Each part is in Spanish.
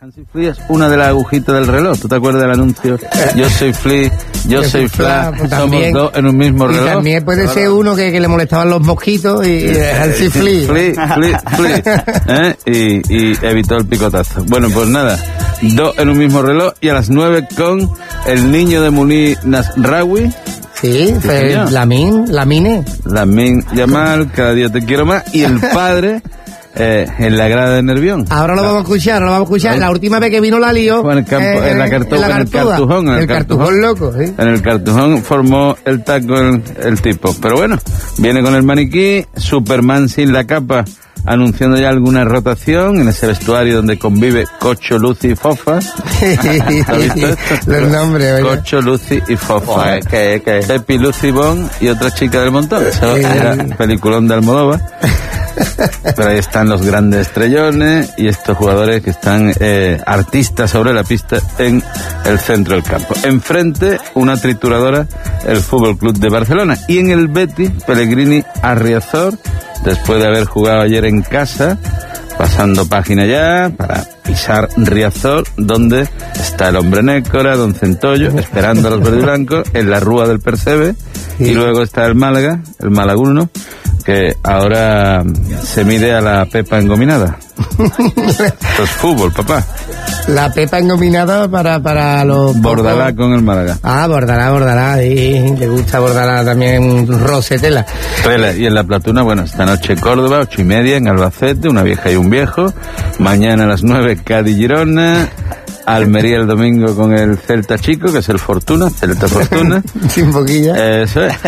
Hansi Flick es una de las agujitas del reloj. ¿Tú te acuerdas del anuncio? Yo soy Flick, yo soy Fla, pues somos también, dos en un mismo reloj. Y también puede ser uno que le molestaban los mosquitos y Hansi Flick. Y evitó el picotazo. Bueno, pues nada, dos en un mismo reloj y a las 9 con el niño de Munir Nasraoui. Sí, Lamine Yamal, cada día te quiero más. Y el padre en la grada de Nervión. Ahora lo vamos a escuchar. La última vez que vino la lío en el Cartujón. El Cartujón loco, ¿sí? En el Cartujón formó el taco el tipo. Pero bueno, viene con el maniquí, Superman sin la capa, anunciando ya alguna rotación en ese vestuario donde convive Cocho, Lucy y Fofa. ¿Has visto esto? Los nombres, oye. Cocho, Lucy y Fofa. Pepi, Lucy, Bon y otra chica del montón. Eso era peliculón de Almodóvar. Pero ahí están los grandes estrellones y estos jugadores que están artistas sobre la pista en el centro del campo. Enfrente, una trituradora, el Fútbol Club de Barcelona. Y en el Betis, Pellegrini a Riazor, después de haber jugado ayer en casa, pasando página ya para pisar Riazor, donde está el hombre nécora, don Centollo, esperando a los verdiblancos en la Rúa del Percebe. Y luego está el Málaga, el Malaguno, que ahora se mide a la Pepa engominada. Esto es fútbol, papá. La Pepa engominada para los... Bordalá con el Málaga. Ah, Bordalá, y le gusta Bordalá también, Rosetela. Y en la Platuna, bueno, esta noche Córdoba, 8:30 en Albacete, una vieja y un viejo. Mañana a las 9, Cádiz-Girona. Almería el domingo con el Celta Chico, que es el Celta Fortuna. Sin boquilla. Eso es.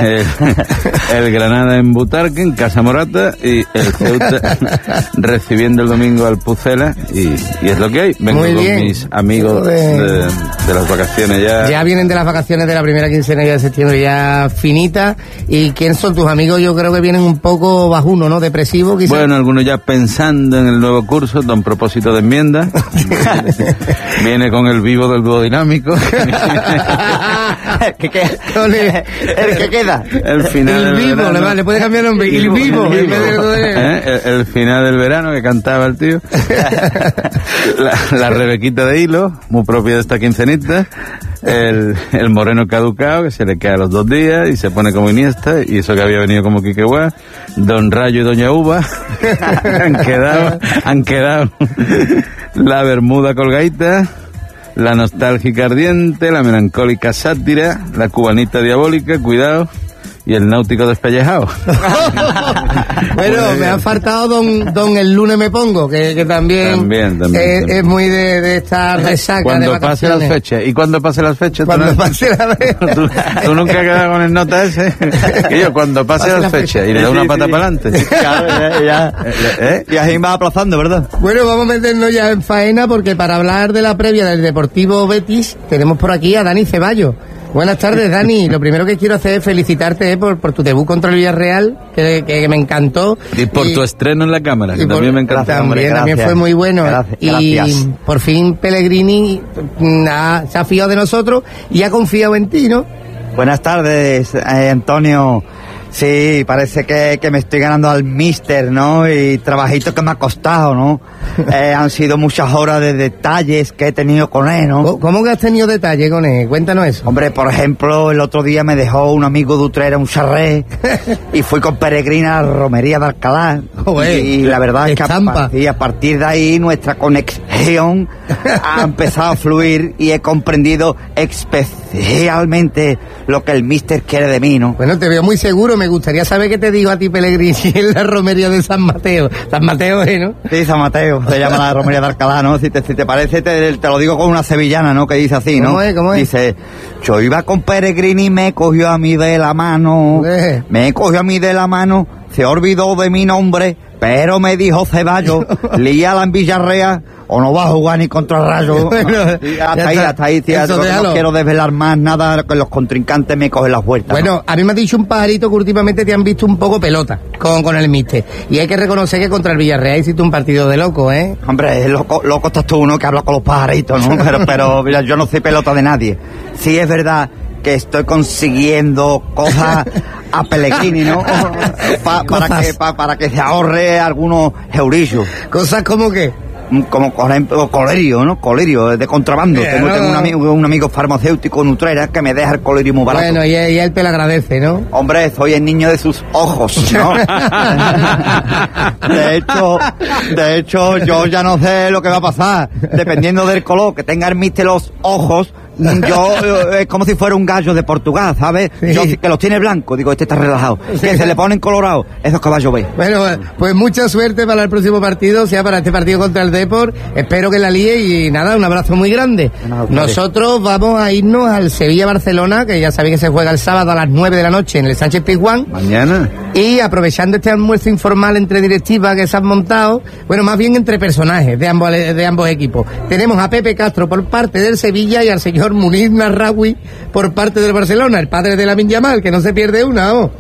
El Granada en Butarque, en Casa Morata, y el Ceuta recibiendo el domingo al Pucela, y es lo que hay. Vengo con mis amigos de las vacaciones ya. Ya vienen de las vacaciones de la primera quincena de septiembre, ya finita. ¿Y quién son tus amigos? Yo creo que vienen un poco bajuno, ¿no? Depresivo, quizás. Bueno, algunos ya pensando en el nuevo curso, don propósito de enmienda. Viene con el vivo del dúo dinámico. El que queda. El final del vivo, verano. le puede cambiar el nombre. El vivo. El final del verano que cantaba el tío. La Rebequita de hilo, muy propia de esta quincenita. El moreno caducao, que se le cae a los 2 días y se pone como Iniesta, y eso que había venido como Quiqueguá. Don Rayo y Doña Uva han quedado. La bermuda colgadita, la nostálgica ardiente, la melancólica sátira, la cubanita diabólica, cuidado, y el náutico despellejado. Bueno, me ha faltado don El lunes me pongo, que también es muy de esta resaca. Cuando pase las fechas. ¿Y cuando pase las fechas? Cuando pase la ¿Tú nunca has quedado con el nota ese? Que yo, cuando pase las fechas, y le da una pata para adelante. Y así va aplazando, ¿verdad? Bueno, vamos a meternos ya en faena, porque para hablar de la previa del Deportivo Betis, tenemos por aquí a Dani Ceballos. Buenas tardes, Dani. Lo primero que quiero hacer es felicitarte por tu debut contra el Villarreal, que me encantó. Y por tu estreno en la cámara, que también me encantó. También fue muy bueno. Gracias. Y por fin Pellegrini se ha fiado de nosotros y ha confiado en ti, ¿no? Buenas tardes, Antonio. Sí, parece que me estoy ganando al míster, ¿no? Y trabajito que me ha costado, ¿no? Han sido muchas horas de detalles que he tenido con él, ¿no? ¿Cómo que has tenido detalle con él? Cuéntanos eso. Hombre, por ejemplo, el otro día me dejó un amigo de Utrera un charré y fui con Peregrina a la romería de Alcalá. Y la verdad es que a partir de ahí nuestra conexión ha empezado a fluir y he comprendido especialmente lo que el míster quiere de mí, ¿no? Bueno, te veo muy seguro. Me gustaría saber qué te digo a ti, Pellegrini, en la romería de San Mateo. San Mateo, ¿no? Sí, San Mateo, se llama la romería de Alcalá, ¿no? Si te parece, te lo digo con una sevillana, ¿no? Que dice así, ¿no? ¿Cómo es? Dice, yo iba con Peregrini y me cogió a mí de la mano. Se olvidó de mi nombre, pero me dijo Ceballos, líala en Villarreal o no va a jugar ni contra Rayo. Bueno, hasta ahí, tía, no quiero desvelar más nada, que los contrincantes me cogen las vueltas. Bueno, ¿no? A mí me ha dicho un pajarito que últimamente te han visto un poco pelota con el míster. Y hay que reconocer que contra el Villarreal hiciste un partido de loco, ¿eh? Hombre, loco estás tú, ¿no? Que habla con los pajaritos, ¿no? Pero mira, yo no soy pelota de nadie. Sí es verdad que estoy consiguiendo cosas a Pellegrini, ¿no? Para que se ahorre algunos eurillos. ¿Cosas como qué? como por ejemplo colerio, ¿no? Colerio, de contrabando. Tengo un amigo farmacéutico Nutrera que me deja el colerio muy barato. Bueno, y él te lo agradece, ¿no? Hombre, soy el niño de sus ojos, ¿no? De hecho, yo ya no sé lo que va a pasar. Dependiendo del color que tenga el mister los ojos, yo es como si fuera un gallo de Portugal, ¿sabes? Sí. Yo que los tiene blancos, digo, este está relajado. Sí. Que se le ponen colorados, esos caballos ven. Bueno, pues mucha suerte para el próximo partido, sea para este partido contra el Depor. Espero que la líe y nada, un abrazo muy grande. Nosotros vamos a irnos al Sevilla-Barcelona, que ya sabéis que se juega el sábado a las 9 de la noche en el Sánchez Pizjuán. Mañana. Y aprovechando este almuerzo informal entre directivas que se han montado, bueno, más bien entre personajes de ambos equipos. Tenemos a Pepe Castro por parte del Sevilla y al señor Muniz Narraoui por parte del Barcelona, el padre de Lamine Yamal, que no se pierde una, ¿oh?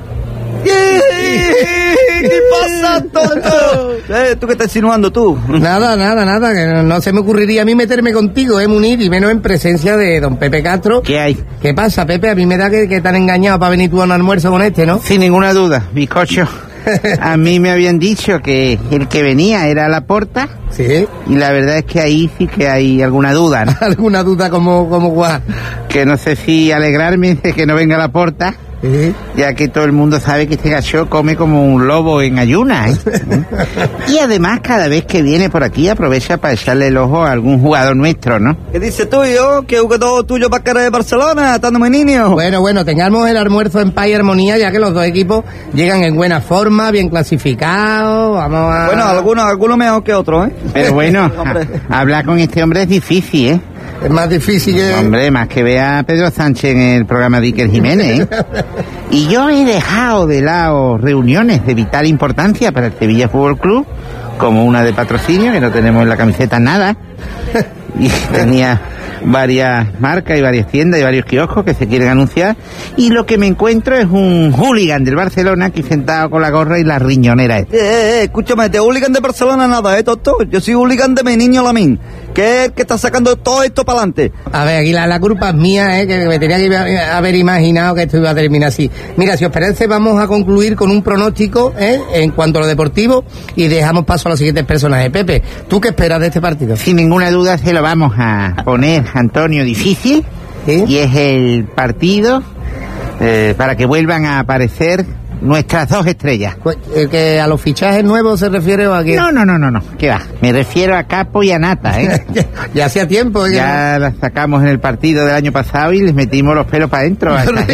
¿Qué pasa, tonto? ¿Tú qué estás insinuando tú? Nada, que no se me ocurriría a mí meterme contigo, Muniz, y menos en presencia de don Pepe Castro. ¿Qué hay? ¿Qué pasa, Pepe? A mí me da que te han engañado para venir tú a un almuerzo con este, ¿no? Sin ninguna duda, bizcocho. A mí me habían dicho que el que venía era Laporta. Sí. Y la verdad es que ahí sí que hay alguna duda, ¿no? ¿Alguna duda como guau? Que no sé si alegrarme de que no venga Laporta. ¿Sí? Ya que todo el mundo sabe que este gacho come como un lobo en ayunas, ¿eh? Y además cada vez que viene por aquí aprovecha para echarle el ojo a algún jugador nuestro, ¿no? ¿Qué dices tú, yo? ¿Qué jugador tuyo para cara de Barcelona? Estando muy niño. Bueno, tengamos el almuerzo en paz y armonía, ya que los dos equipos llegan en buena forma, bien clasificados, vamos a... Bueno, algunos mejor que otros, ¿eh? Pero bueno, hablar con este hombre es difícil, ¿eh? Es más difícil que... Hombre, más que vea a Pedro Sánchez en el programa de Iker Jiménez, ¿eh? Y yo he dejado de lado reuniones de vital importancia para el Sevilla Fútbol Club, como una de patrocinio, que no tenemos en la camiseta nada, y tenía varias marcas y varias tiendas y varios kioscos que se quieren anunciar, y lo que me encuentro es un hooligan del Barcelona aquí sentado con la gorra y la riñonera. Escúchame, de hooligan de Barcelona nada, tonto. Yo soy hooligan de mi niño Lamine, que es el que está sacando todo esto para adelante. A ver, aquí la culpa es mía, que me tenía que haber imaginado que esto iba a terminar así. Mira, si os parece, vamos a concluir con un pronóstico en cuanto a lo deportivo y dejamos paso a los siguientes personajes. Pepe, ¿tú qué esperas de este partido? Sin ninguna duda se lo vamos a poner, Antonio, difícil. ¿Sí? Y es el partido para que vuelvan a aparecer nuestras dos estrellas. ¿Que a los fichajes nuevos se refiere o a qué? No, ¿qué va? Me refiero a Capo y a Nata, ¿eh? ya hacía tiempo. Ya las sacamos en el partido del año pasado y les metimos los pelos para adentro.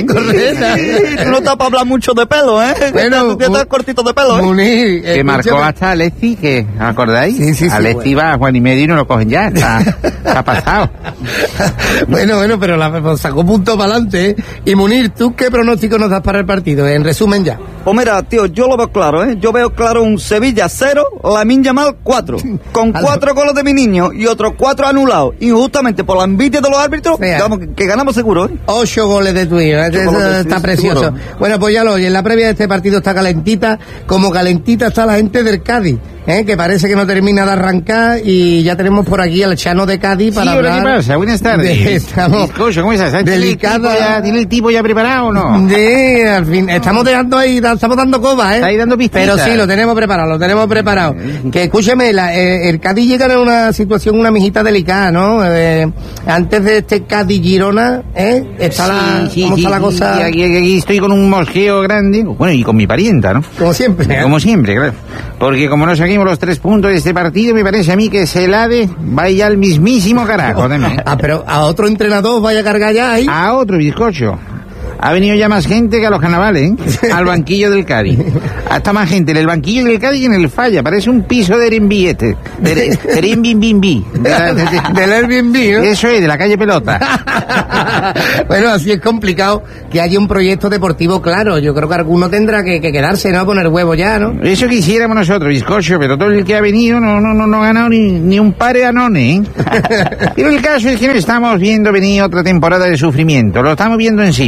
Tú no estás para hablar mucho de pelo, ¿eh? Bueno, tú estás cortito de pelo, ¿eh? Munir, que marcó hasta Alexi, que ¿acordáis? Sí, Alexi va a Juan y medio y no lo cogen ya, está pasado. bueno, pero sacó punto para adelante, ¿eh? Y Munir, ¿tú qué pronóstico nos das para el partido? En resumen ya. Pues mira, tío, yo lo veo claro, ¿eh? Yo veo claro un Sevilla 0, Lamine Yamal 4. Con 4 goles de mi niño y otros 4 anulados. Y justamente por la envidia de los árbitros, digamos que ganamos seguro, ¿eh? 8 goles de tu hijo, está precioso. Seguro. Bueno, pues ya lo oye, en la previa de este partido está calentita, como calentita está la gente del Cádiz, que parece que no termina de arrancar, y ya tenemos por aquí al Chano de Cádiz para hablar. ¿Qué pasa? Buenas tardes. Estamos ¿Cómo estás? ¿Tiene el tipo ya preparado o no? Al fin, estamos dando coba, Está ahí dando pistas. Pero sí, lo tenemos preparado. Que escúcheme, el Cádiz llega en una situación, una mijita delicada, ¿no? Antes de este Cádiz-Girona, está ¿cómo está la cosa? Sí, aquí estoy con un mosqueo grande, bueno, y con mi parienta, ¿no? Como siempre. Como siempre, claro. Porque como no saquemos los 3 puntos de este partido, me parece a mí que Celade vaya al mismísimo carajo. Pero a otro entrenador vaya a cargar ya ahí. A otro bizcocho. Ha venido ya más gente que a los carnavales, ¿eh? Al banquillo del Cádiz. Hasta más gente en el banquillo del Cádiz y en el Falla. Parece un piso de Airbnb este. De Airbnb. Del Airbnb, ¿no? Eso es, de la calle Pelota. Bueno, así es complicado que haya un proyecto deportivo claro. Yo creo que alguno tendrá que quedarse, ¿no? A poner huevo ya, ¿no? Eso quisiéramos nosotros, bizcocho, pero todo el que ha venido no ha ganado ni un par de anones, ¿eh? Pero el caso es que no estamos viendo venir otra temporada de sufrimiento. Lo estamos viendo encima. Y me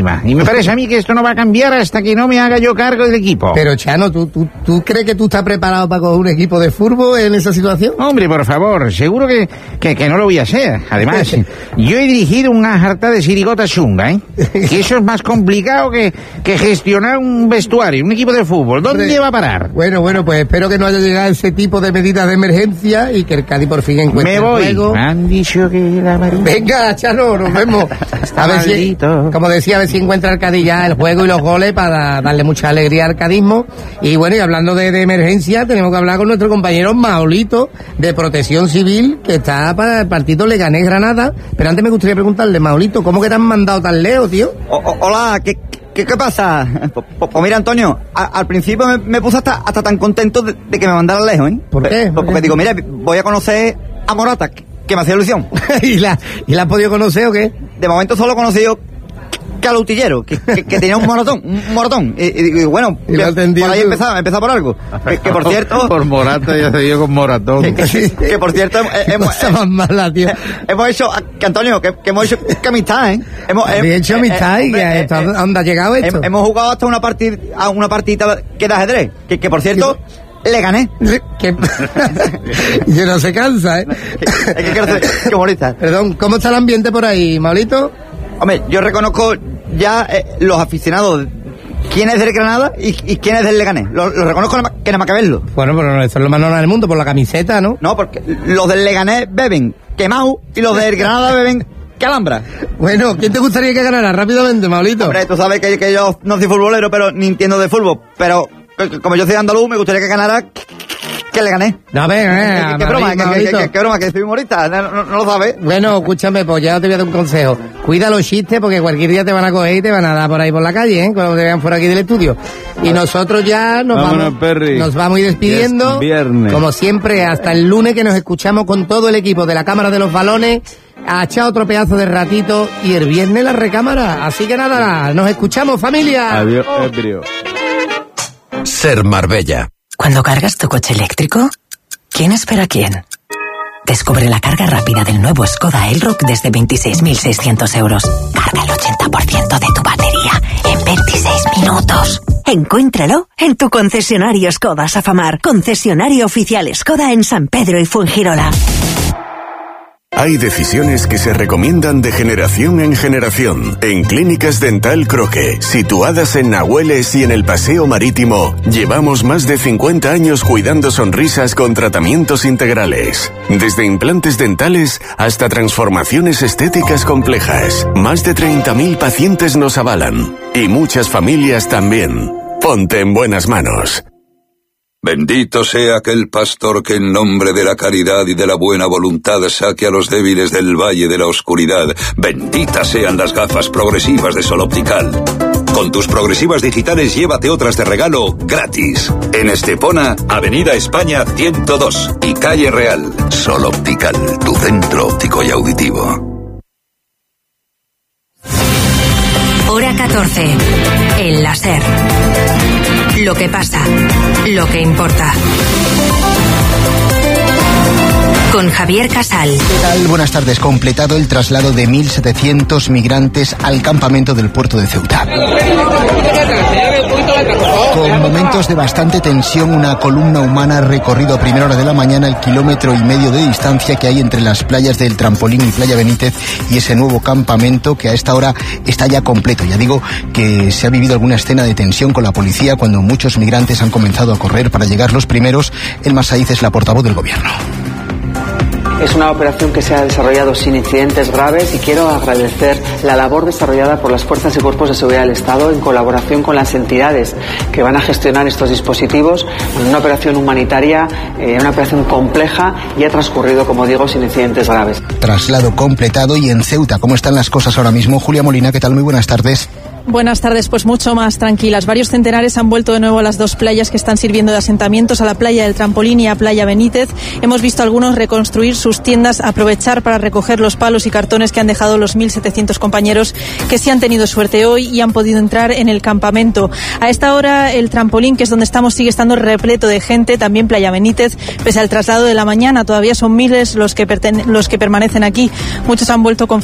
Me parece a mí que esto no va a cambiar hasta que no me haga yo cargo del equipo. Pero, Chano, ¿tú crees que tú estás preparado para coger un equipo de fútbol en esa situación? Hombre, por favor, seguro que no lo voy a hacer. Además, yo he dirigido una jarta de sirigotas chunga, ¿eh? Que eso es más complicado que gestionar un vestuario, un equipo de fútbol. ¿Dónde va a parar? Bueno, pues espero que no haya llegado ese tipo de medidas de emergencia y que el Cádiz por fin encuentre el juego. Me han dicho que la Marina... Venga, Chano, nos vemos. A ver si, como decía, a ver si encuentra el Cádiz ya el juego y los goles para darle mucha alegría al cadismo. Y bueno, y hablando de emergencia, tenemos que hablar con nuestro compañero Maolito de Protección Civil, que está para el partido Leganés-Granada. Pero antes me gustaría preguntarle, Maolito, ¿cómo que te han mandado tan lejos, tío? Hola, ¿qué pasa? Pues mira, Antonio, al principio me puse hasta tan contento de que me mandaran lejos, ¿eh? ¿Por qué? Porque digo, mira, voy a conocer a Morata, que me hacía ilusión. ¿Y la has podido conocer o qué? De momento solo he conocido que al utillero, que tenía un moratón. Y bueno, por ahí empezaba por algo. Que por cierto... Por Morata ya se dio con moratón. Que por cierto, hemos hecho, que Antonio, que hemos hecho que amistad, ¿eh? Hemos hecho amistad y ¿a dónde ha llegado esto? Hemos jugado hasta una partida que de ajedrez, que por cierto... Le gané. Yo no se cansa, ¿eh? Qué bonita. Perdón, ¿cómo está el ambiente por ahí, Maulito? Hombre, yo reconozco ya los aficionados, quién es del Granada y quién es del Leganés. Lo reconozco que nada más que verlo. Bueno, pero eso es lo más normal del mundo, por la camiseta, ¿no? No, porque los del Leganés beben quemado y los del Granada beben que alhambra. Bueno, ¿quién te gustaría que ganara rápidamente, Maulito? Hombre, tú sabes que yo no soy futbolero, pero ni entiendo de fútbol, pero como yo soy andaluz, me gustaría que ganara que le gané. No, venga, qué broma, que soy humorista, no lo sabes. Bueno, escúchame, pues ya te voy a dar un consejo. Cuida los chistes porque cualquier día te van a coger y te van a dar por ahí por la calle, ¿eh? Cuando te vean fuera aquí del estudio. Y nosotros ya nos vamos a ir despidiendo. Viernes. Como siempre, hasta el lunes, que nos escuchamos con todo el equipo de la Cámara de los Balones. A echar otro pedazo de ratito y el viernes la recámara. Así que nada, nos escuchamos, familia. Adiós, ebrio. Ser Marbella. Cuando cargas tu coche eléctrico, ¿quién espera a quién? Descubre la carga rápida del nuevo Skoda Elroq desde 26.600 euros. Carga el 80% de tu batería en 26 minutos. Encuéntralo en tu concesionario Skoda Safamar. Concesionario oficial Skoda en San Pedro y Fuengirola. Hay decisiones que se recomiendan de generación en generación. En Clínicas Dental Croque, situadas en Nahueles y en el Paseo Marítimo, llevamos más de 50 años cuidando sonrisas con tratamientos integrales. Desde implantes dentales hasta transformaciones estéticas complejas. Más de 30.000 pacientes nos avalan. Y muchas familias también. Ponte en buenas manos. Bendito sea aquel pastor que en nombre de la caridad y de la buena voluntad saque a los débiles del valle de la oscuridad. Benditas sean las gafas progresivas de Sol Optical. Con tus progresivas digitales llévate otras de regalo gratis. En Estepona, Avenida España 102 y Calle Real. Sol Optical, tu centro óptico y auditivo. Hora 14. El láser. Lo que pasa, lo que importa. Con Javier Casal. ¿Qué tal? Buenas tardes. Completado el traslado de 1.700 migrantes al campamento del puerto de Ceuta. Con momentos de bastante tensión, una columna humana ha recorrido a primera hora de la mañana el 1,5 kilómetros de distancia que hay entre las playas del Trampolín y Playa Benítez y ese nuevo campamento que a esta hora está ya completo. Ya digo que se ha vivido alguna escena de tensión con la policía cuando muchos migrantes han comenzado a correr para llegar los primeros. Elma Saiz es la portavoz del gobierno. Es una operación que se ha desarrollado sin incidentes graves y quiero agradecer la labor desarrollada por las fuerzas y cuerpos de seguridad del Estado en colaboración con las entidades que van a gestionar estos dispositivos. Una operación humanitaria, una operación compleja y ha transcurrido, como digo, sin incidentes graves. Traslado completado. Y en Ceuta, ¿cómo están las cosas ahora mismo? Julia Molina, ¿qué tal? Muy buenas tardes. Buenas tardes, pues mucho más tranquilas. Varios centenares han vuelto de nuevo a las dos playas que están sirviendo de asentamientos, a la playa del Trampolín y a Playa Benítez. Hemos visto a algunos reconstruir sus tiendas, aprovechar para recoger los palos y cartones que han dejado los 1.700 compañeros que sí han tenido suerte hoy y han podido entrar en el campamento. A esta hora el Trampolín, que es donde estamos, sigue estando repleto de gente, también Playa Benítez, pese al traslado de la mañana. Todavía son miles los que permanecen aquí. Muchos han vuelto con